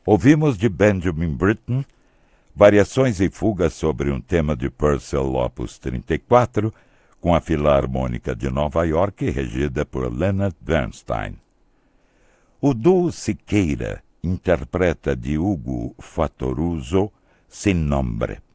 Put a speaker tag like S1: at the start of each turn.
S1: Ouvimos de Benjamin Britten variações e fugas sobre um tema de Purcell Opus 34, com a Filarmônica de Nova York, regida por Leonard Bernstein. O duo Siqueira interpreta de Hugo Fattoruso Sin Nombre.